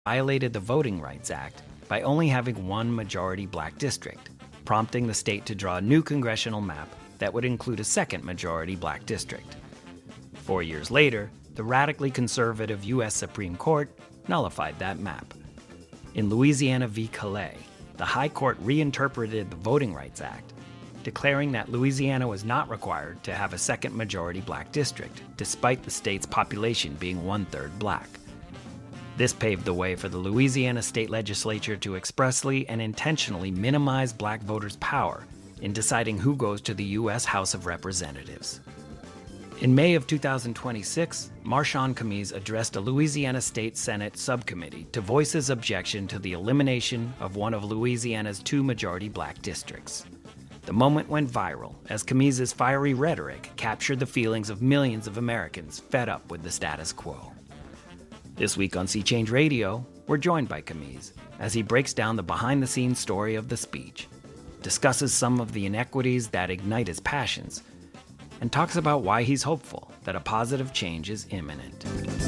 violated the Voting Rights Act by only having one majority black district, prompting the state to draw a new congressional map that would include a second majority black district. 4 years later, the radically conservative U.S. Supreme Court nullified that map. In Louisiana v. Calais, the High Court reinterpreted the Voting Rights Act, declaring that Louisiana was not required to have a second majority black district, despite the state's population being one-third black. This paved the way for the Louisiana state legislature to expressly and intentionally minimize black voters' power in deciding who goes to the U.S. House of Representatives. In May of 2026, Marshawn Camise addressed a Louisiana State Senate subcommittee to voice his objection to the elimination of one of Louisiana's two majority black districts. The moment went viral as Camise's fiery rhetoric captured the feelings of millions of Americans fed up with the status quo. This week on Sea Change Radio, we're joined by Camise as he breaks down the behind-the-scenes story of the speech, discusses some of the inequities that ignite his passions, and talks about why he's hopeful that a positive change is imminent.